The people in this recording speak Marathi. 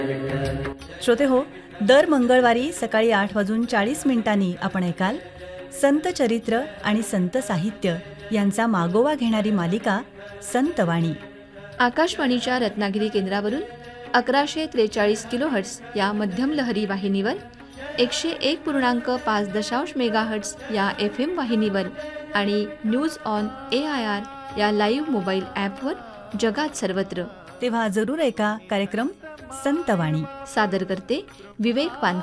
श्रोते हो, दर मंगळवारी सकाळी 8:40 आपण ऐकाल संत चरित्र आणि संत साहित्य यांचा मागोवा घेणारी मालिका संतवाणी. आकाशवाणीच्या रत्नागिरी केंद्रावरून 1143 किलोहर्ट्झ या मध्यम लहरी वाहिनीवर, 101.5 मेगाहर्ट्झ या FM वाहिनीवर आणि न्यूज ऑन AIR या लाईव्ह मोबाईल ॲपवर जगात सर्वत्र. तेव्हा जरूर ऐका कार्यक्रम संतवाणी. सादर करते विवेक पानकर.